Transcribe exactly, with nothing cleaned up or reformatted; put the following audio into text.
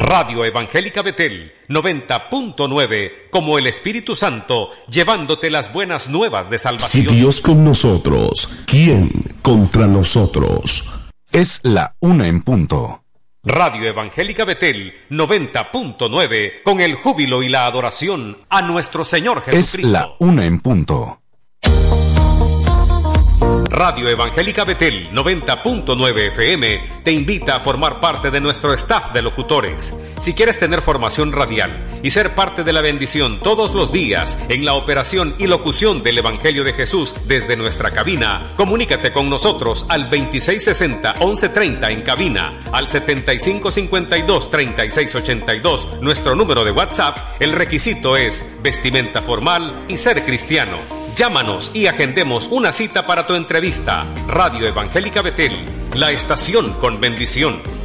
Radio Evangélica Betel, noventa punto nueve, como el Espíritu Santo, llevándote las buenas nuevas de salvación. Si Dios con nosotros, ¿quién contra nosotros? Es la una en punto. Radio Evangélica Betel, noventa punto nueve, con el júbilo y la adoración a nuestro Señor Jesucristo. Es la una en punto. Radio Evangélica Betel, noventa punto nueve F M, te invita a formar parte de nuestro staff de locutores. Si quieres tener formación radial y ser parte de la bendición todos los días en la operación y locución del Evangelio de Jesús desde nuestra cabina, comunícate con nosotros al veintiséis sesenta, once treinta en cabina, al setenta y cinco cincuenta y dos, treinta y seis ochenta y dos, nuestro número de WhatsApp. El requisito es vestimenta formal y ser cristiano. Llámanos y agendemos una cita para tu entrevista. Radio Evangélica Betel, la estación con bendición.